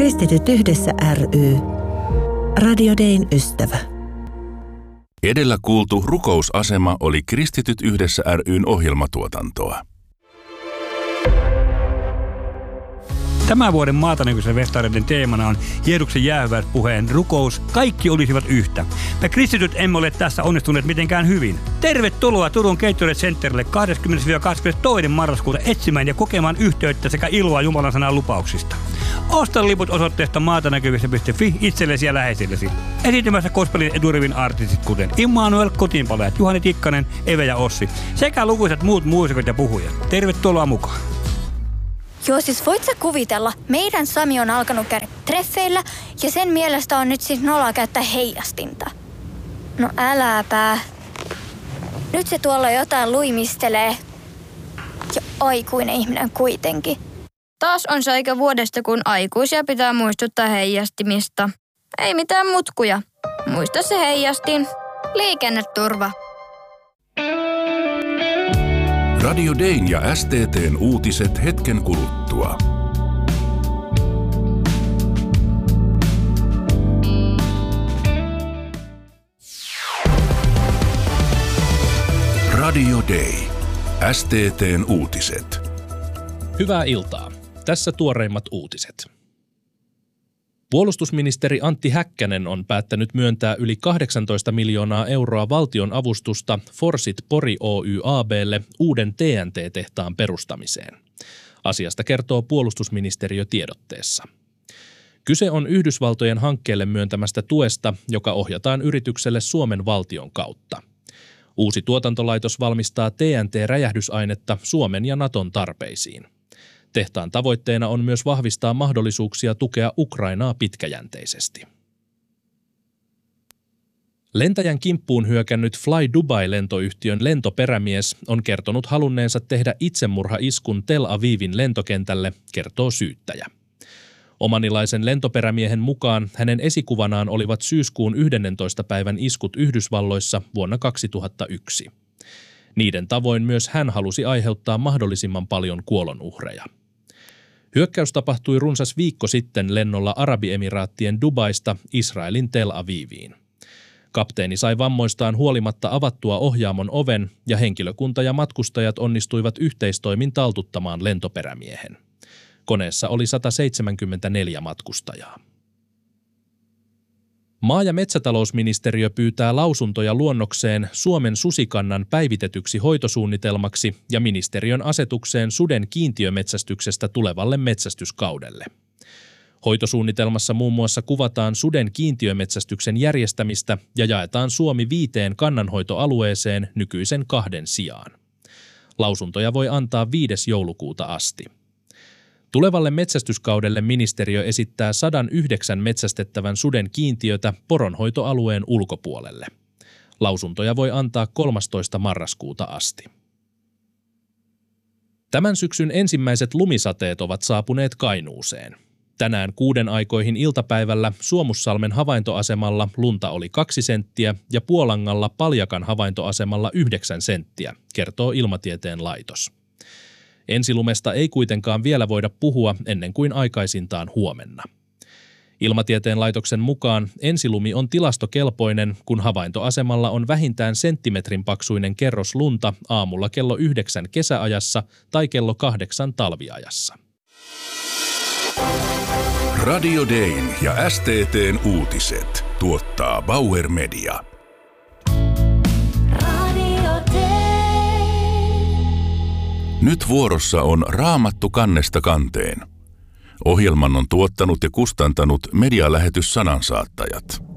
Kristityt yhdessä ry. Radio Dayn ystävä. Edellä kuultu rukousasema oli Kristityt yhdessä ry:n ohjelmatuotantoa. Tämän vuoden Maatanäkyisen festareiden teemana on Jeesuksen jäähyväispuheen rukous, kaikki olisivat yhtä. Me kristityt emme ole tässä onnistuneet mitenkään hyvin. Tervetuloa Turun Gatorade Centerille 20-22. marraskuuta etsimään ja kokemaan yhteyttä sekä iloa Jumalan sanan lupauksista. Osta liput osoitteesta maatanäkyvissä.fi itsellesi ja läheisillesi. Esiintymässä gospelin edurivin artistit kuten Immanuel, Kotiinpalajat, Juhani Tikkanen, Eve ja Ossi sekä lukuisat muut muusikot ja puhujat. Tervetuloa mukaan! Joo, siis voit sä kuvitella, meidän Sami on alkanut käydä treffeillä ja sen mielestä on nyt siis noloa käyttää heijastinta. No äläpä. Nyt se tuolla jotain luimistelee. Ja aikuinen ihminen kuitenkin. Taas on se aika vuodesta, kun aikuisia pitää muistuttaa heijastimista. Ei mitään mutkuja. Muista se heijastin. Liikenneturva. Radio Dayn ja STT:n uutiset hetken kuluttua. Radio Day. STT:n uutiset. Hyvää iltaa. Tässä tuoreimmat uutiset. Puolustusministeri Antti Häkkänen on päättänyt myöntää yli 18 miljoonaa euroa valtion avustusta Forsit Pori Oy AB:lle uuden TNT-tehtaan perustamiseen. Asiasta kertoo puolustusministeriö tiedotteessa. Kyse on Yhdysvaltojen hankkeelle myöntämästä tuesta, joka ohjataan yritykselle Suomen valtion kautta. Uusi tuotantolaitos valmistaa TNT-räjähdysainetta Suomen ja Naton tarpeisiin. Tehtaan tavoitteena on myös vahvistaa mahdollisuuksia tukea Ukrainaa pitkäjänteisesti. Lentäjän kimppuun hyökännyt Fly Dubai-lentoyhtiön lentoperämies on kertonut halunneensa tehdä itsemurhaiskun Tel Avivin lentokentälle, kertoo syyttäjä. Omanilaisen lentoperämiehen mukaan hänen esikuvanaan olivat syyskuun 11. päivän iskut Yhdysvalloissa vuonna 2001. Niiden tavoin myös hän halusi aiheuttaa mahdollisimman paljon kuolonuhreja. Hyökkäys tapahtui runsas viikko sitten lennolla Arabiemiraattien Dubaista Israelin Tel Aviviin. Kapteeni sai vammoistaan huolimatta avattua ohjaamon oven ja henkilökunta ja matkustajat onnistuivat yhteistoimin taltuttamaan lentoperämiehen. Koneessa oli 174 matkustajaa. Maa- ja metsätalousministeriö pyytää lausuntoja luonnokseen Suomen susikannan päivitetyksi hoitosuunnitelmaksi ja ministeriön asetukseen suden kiintiömetsästyksestä tulevalle metsästyskaudelle. Hoitosuunnitelmassa muun muassa kuvataan suden kiintiömetsästyksen järjestämistä ja jaetaan Suomi 5 kannanhoitoalueeseen nykyisen 2 sijaan. Lausuntoja voi antaa 5. joulukuuta asti. Tulevalle metsästyskaudelle ministeriö esittää 109 metsästettävän suden kiintiötä poronhoitoalueen ulkopuolelle. Lausuntoja voi antaa 13. marraskuuta asti. Tämän syksyn ensimmäiset lumisateet ovat saapuneet Kainuuseen. Tänään 6 aikoihin iltapäivällä Suomussalmen havaintoasemalla lunta oli 2 senttiä ja Puolangalla Paljakan havaintoasemalla 9 senttiä, kertoo Ilmatieteen laitos. Ensilumesta ei kuitenkaan vielä voida puhua ennen kuin aikaisintaan huomenna. Ilmatieteen laitoksen mukaan ensilumi on tilastokelpoinen, kun havaintoasemalla on vähintään senttimetrin paksuinen kerros lunta aamulla kello 9 kesäajassa tai kello 8 talviajassa. Radio Dayn ja STT:n uutiset tuottaa Bauer Media. Nyt vuorossa on Raamattu kannesta kanteen. Ohjelman on tuottanut ja kustantanut medialähetys Sanansaattajat.